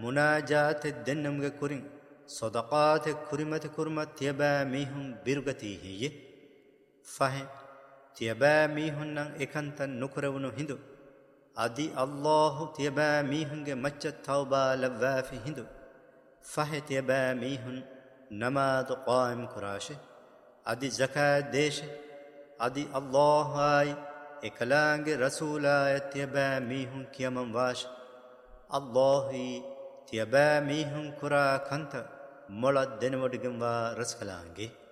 مناجات الدنمغ كورين صدقات كرمت كرمت تيبا ميهم بيرغتي هي فهم تيبا ميهم نان اكنتن نكرونو هندو ادي الله تيبا ميهم مچ توبا لوافي هندو فهم تيبا ميهم نماز قائم كراشه ادي زكاة ديش ادي الله هاي اكلانگ رسول تيبا ميهم كيمن واش الله تيبا ميهم كرا كنت مولد دنودگم وا رسكلانگي